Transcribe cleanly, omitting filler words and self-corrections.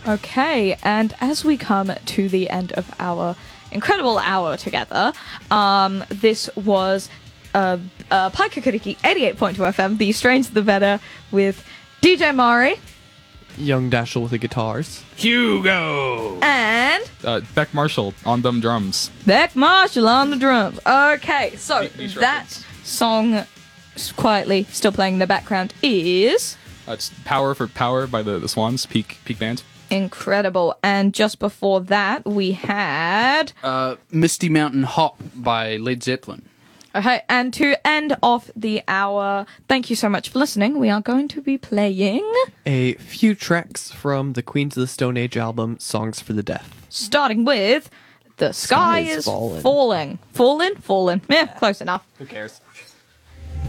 Okay, and as we come to the end of our incredible hour together, this was Paika Kuriki 88.2 FM, The Strange the Better, with DJ Mari. Young Dashel with the guitars. Hugo! And Beck Marshall on them drums. Beck Marshall on the drums. Okay, so that song quietly still playing in the background is... It's Power for Power by the Swans, Peak Band. Incredible. And just before that, we had... Misty Mountain Hop by Led Zeppelin. Okay, and to end off the hour, thank you so much for listening. We are going to be playing... A few tracks from the Queens of the Stone Age album, Songs for the Deaf. Starting with The Sky is Falling. Falling? Yeah, close enough. Who cares?